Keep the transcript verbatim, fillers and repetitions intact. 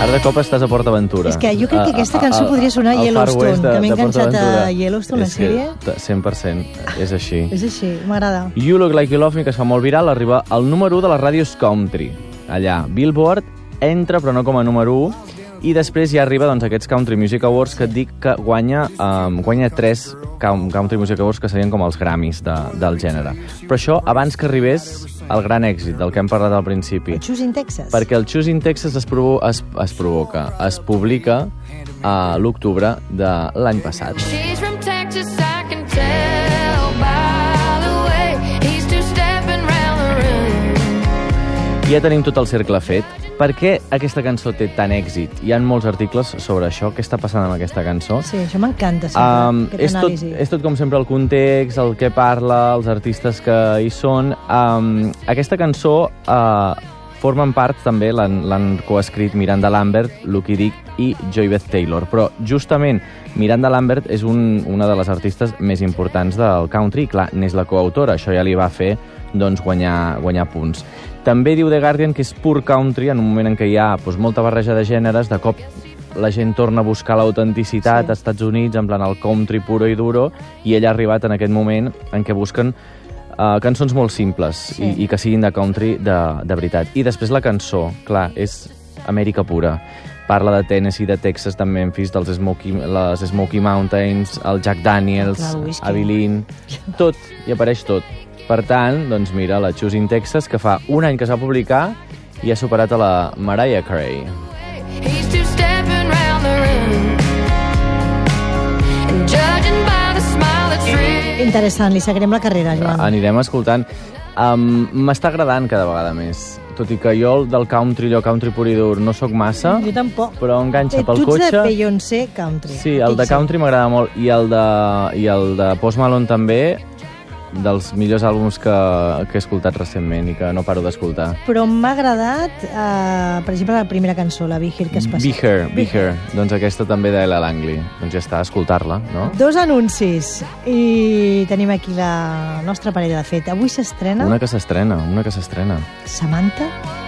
Ara de cop estàs a Port Aventura. És que jo crec que aquesta cançó podria sonar a Yellowstone, que m'he enganxat a Yellowstone, la sèrie. cent per cent, és així. És així, m'agrada. You Look Like You Love Me, que es fa molt viral, arriba al número u de les ràdios country. Allà, Billboard entra, però no com a número u, i després ja arriba doncs, aquests Country Music Awards que et dic que guanya, um, guanya tres Country Music Awards que serien com els Grammys de, del gènere. Però això abans que arribés el gran èxit del que hem parlat al principi. El Choosing Texas. Perquè el Choosing Texas es, provo es, es provoca, es publica a l'octubre de l'any passat. She's from Texas, I can tell by the way he's two-stepping round the room. Ja tenim tot el cercle fet. Per què aquesta cançó té tant èxit? Hi ha molts articles sobre això, què està passant amb aquesta cançó. Sí, això m'encanta sempre, um, aquest és anàlisi. Tot, és tot com sempre el context, el que parla, els artistes que hi són. Um, aquesta cançó uh, formen part també, l'han coescrit Miranda Lambert, Lucky Dick i Joy Beth Taylor. Però justament Miranda Lambert és un, una de les artistes més importants del country, clar, n'és la coautora, això ja li va fer doncs, guanyar, guanyar punts. També diu The Guardian que és pur country, en un moment en què hi ha doncs, molta barreja de gèneres, de cop la gent torna a buscar l'autenticitat sí. als Estats Units, en plan el country puro i duro, i ell ha arribat en aquest moment en què busquen uh, cançons molt simples sí. i, i que siguin de country de, de veritat. I després la cançó, clar, és Amèrica pura. Parla de Tennessee, de Texas, de Memphis, dels Smoky, les Smoky Mountains, el Jack Daniels, Abilene, tot, hi apareix tot. Per tant, doncs mira, la Choosing Texas, que fa un any que s'ha publicat i ha superat a la Mariah Carey. Interessant, li seguirem la carrera, Joan. Anirem escoltant. Um, M'està agradant cada vegada més. Tot i que jo del country, allò country pur i dur, no sóc massa. Jo tampoc. Però enganxa eh, pel cotxe. Tu ets de Beyoncé country. Sí, el de country m'agrada molt. I el de, i el de Post Malone també, dels millors àlbums que, que he escoltat recentment i que no paro d'escoltar. Però m'ha agradat, eh, per exemple, la primera cançó, la Be Here, que es passa. Be Here, Be Here. Doncs aquesta també d'Ella Langley. Doncs ja està, escoltar-la, no? Dos anuncis. I tenim aquí la nostra parella de fet. Avui s'estrena... Una que s'estrena, una que s'estrena. Samantha